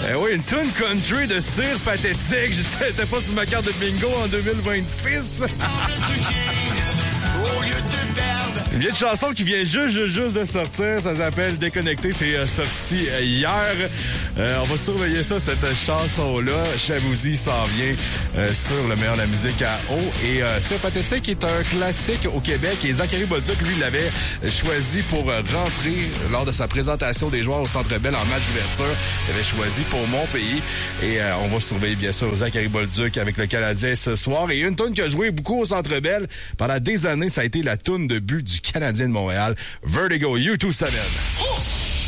Oui, une tune country de Cire Pathétique. J'étais pas sur ma carte de bingo en 2026. Une vieille chanson qui vient juste de sortir. Ça s'appelle Déconnecté. C'est sorti hier. On va surveiller ça, cette chanson-là. Chavouzi s'en vient sur le meilleur de la musique à eau. Et Cire Pathétique est un classique au Québec. Et Zachary Bolduc, lui, l'avait choisi pour rentrer lors de sa présentation des joueurs au Centre Bell en match d'ouverture. Il avait choisi pour mon pays. Et on va surveiller, bien sûr, Zachary Bolduc avec le Canadien ce soir. Et une toune qui a joué beaucoup au Centre Bell pendant des années, ça a été la toune de but du Canadien de Montréal, Vertigo, U2 7.